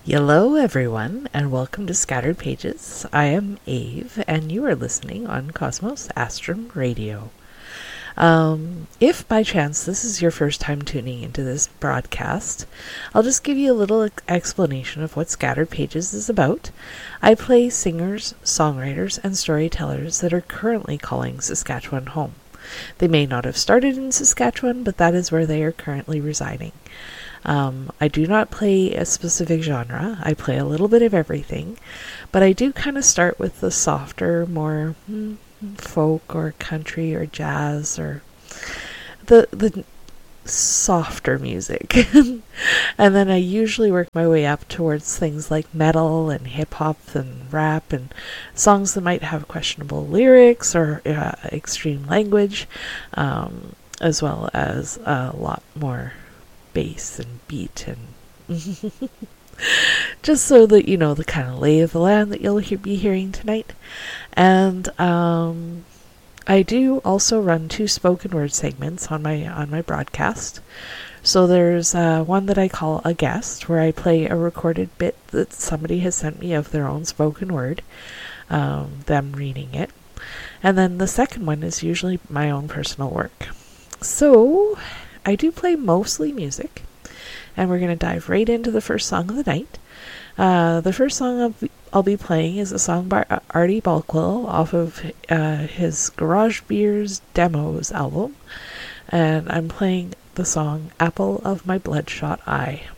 Hello, everyone, and welcome to Scattered Pages. I am Ave, and you are listening on Cosmos Astrum Radio. If by chance this is your first time tuning into this broadcast, I'll just give you a little explanation of what Scattered Pages is about. I play singers, songwriters, and storytellers that are currently calling Saskatchewan home. They may not have started in Saskatchewan, but that is where they are currently residing. I do not play a specific genre. I play a little bit of everything, but I do kind of start with the softer, more folk or country or jazz or the softer music. And then I usually work my way up towards things like metal and hip hop and rap and songs that might have questionable lyrics or extreme language, as well as a lot more bass and beat and just so that you know the kind of lay of the land that you'll be hearing tonight. And I do also run 2 spoken word segments on my broadcast. So there's one that I call a guest, where I play a recorded bit that somebody has sent me of their own spoken word, them reading it. And then the second one is usually my own personal work. So I do play mostly music, and we're going to dive right into the first song of the night. The first song I'll be playing is a song by Artie Balkwill off of his Garage Beers Demos album, and I'm playing the song Apple of My Bloodshot Eye.